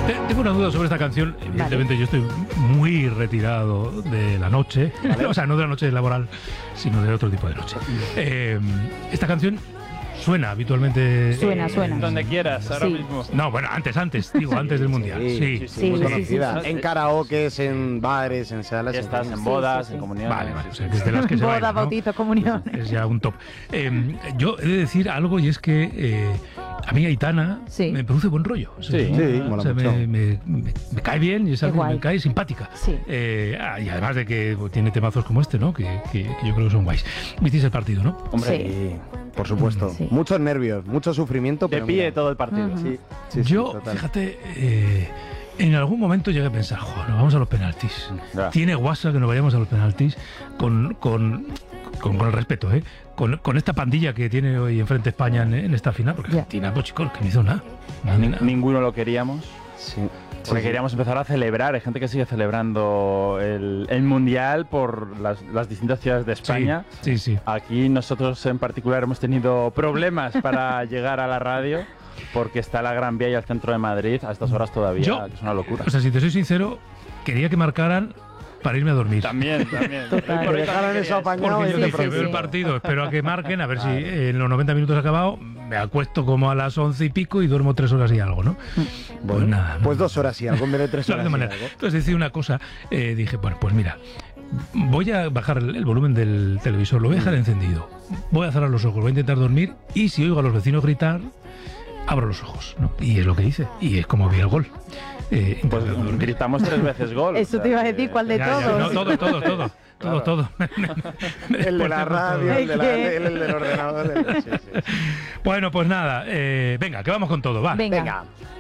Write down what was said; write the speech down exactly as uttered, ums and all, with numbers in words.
Tengo una duda sobre esta canción. Evidentemente vale. Yo estoy muy retirado de la noche, ¿vale? O sea, no de la noche laboral, sino de otro tipo de noche. Eh, esta canción suena habitualmente. Suena, eh, suena. Donde quieras, ahora sí. mismo. No, bueno, antes, antes, digo, antes del Mundial. Sí, sí, sí, sí, sí, muy sí, conocida. sí, sí. En karaokes, en bares, en salas. Estás en, en bodas, sí, sí, sí. en comuniones. Vale, vale, o sea, que es de las que se Boda, baila, ¿no? bautizo, comunión. Es ya un top. Eh, yo he de decir algo y es que eh, a mí Aitana sí. me produce buen rollo. O sea, sí, sí, mola o sea, mucho. Me, me, me, me cae bien y es algo que me cae simpática. Sí. Eh, y además de que tiene temazos como este, ¿no? Que, que, que yo creo que son guays. Visteis el partido, ¿no? Hombre, Sí. por supuesto. Sí. Muchos nervios, mucho sufrimiento. De pero pie mira. todo el partido. Uh-huh. Sí, sí, sí, yo, total. fíjate, eh, en algún momento llegué a pensar, joder, vamos a los penaltis. Ya. Tiene guasa que nos vayamos a los penaltis con, con, con, con el respeto, ¿eh? Con, con esta pandilla que tiene hoy enfrente España en, en esta final, porque Ya. Argentina, pues chicos, que no hizo nada. nada, Ni- nada. ninguno lo queríamos. Sí. Porque Sí, queríamos empezar a celebrar. Hay gente que sigue celebrando el, el Mundial por las, las distintas ciudades de España. Sí, sí, sí. Aquí nosotros en particular hemos tenido problemas para llegar a la radio porque está la Gran Vía y el centro de Madrid a estas horas todavía, Yo- que es una locura. O sea, si te soy sincero, quería que marcaran para irme a dormir. También, también. Total. Por ahí Dejaron también eso querías. apañado Porque y yo Sí, dije, sí, veo sí. el partido, espero a que marquen, a ver Claro. si en los noventa minutos ha acabado, me acuesto como a las once y pico y duermo tres horas y algo, ¿no? Bueno, Pues nada. pues no. dos horas y algo en vez de tres De horas. alguna y manera. algo. Entonces decidí una cosa, eh, dije, bueno, pues mira, voy a bajar el, el volumen del televisor, lo voy a dejar encendido, voy a cerrar los ojos, voy a intentar dormir y si oigo a los vecinos gritar, abro los ojos, ¿no? Y es lo que hice, y es como vi el gol. Eh, Pues intenté dormir. gritamos tres veces gol. Eso o te iba a sea decir, que- ¿cuál de Ya, ya, todos? no, todo, todo, todo, todo, Claro. todo. El de la radio, el, de la, ¿Qué? el, el del ordenador. El, sí, sí, sí. Bueno, pues nada, eh, venga, que vamos con todo, va. Venga. Venga.